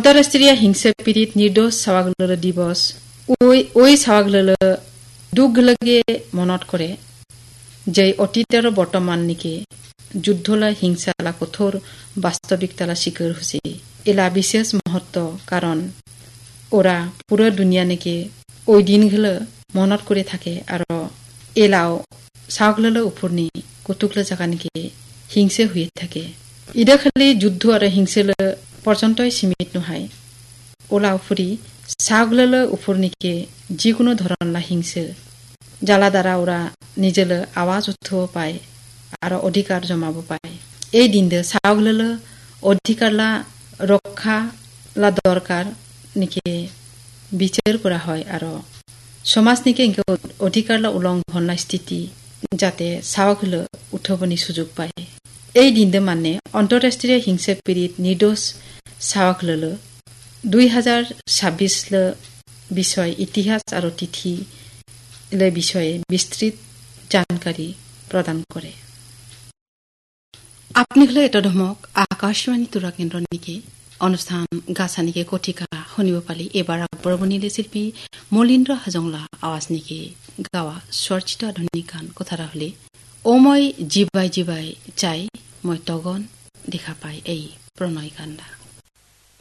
অন্তঃৰাষ্ট্ৰীয় হিংসা পীড়িত নিৰ্দোষ চাৱাগলৰ দিৱস ওই চাৱাগলৰ দুখ লাগে মনত কৰে যে অতীতৰ বৰ্তমান নিকে যুদ্ধলা হিংসালা কঠোৰ বাস্তৱিকতালা শিকাৰ হৈছে এলা বিশেষ মহত্ব কাৰণ ওরা পুরো দুনিয়া নাকি ওই দিনগুলো মনত করে থাকে আর এলাও চাওগল উপরনি কতুকলা জায়গা নাকি হিংসে হয়ে থাকে ইদা খালি যুদ্ধ আর হিংসেল পর্যন্ত সীমিত নহাই ওলা উপরি চাওগল উপর নাকি যিকোনো ধরনলা হিংসে জ্বালা দ্বারা ওরা নিজেল আওয়াজ উঠব পায় আর অধিকার জমাব পায় এই দিনদে চাওগল অধিকারলা রক্ষা লা দরকার নিকে বিচার করা হয় আর সমাজ নিকে অধিকারলা উলঙ্ঘনলা স্থিতি যাতে চাওগল উঠবনি সুযোগ পায় এই দিনদে মানে অন্তঃরাষ্ট্রীয় হিংসা পীড়িত নির্দোষ চাওগল 2026 বিষয় ইতিহাস আর তিথি বিষয়ে বিস্তৃত জানকারী প্রদান করে আপনি হলে এটা ধমক আকাশবাণী তুরা কেন্দ্র নিকে অনুষ্ঠান গাছানিকে কঠিকা শুনিব পালি এবাৰ আগবঢ়াবনিলে শিল্পী মলিন্দ্ৰ হাজংলা আৱাজ নিকে গাৱা স্বৰ্চিত আধুনিক গান কথাৰা হলে ও মই জিবাই জিবাই চাই মই তগন দেখা পাই এই প্ৰণয় গানটা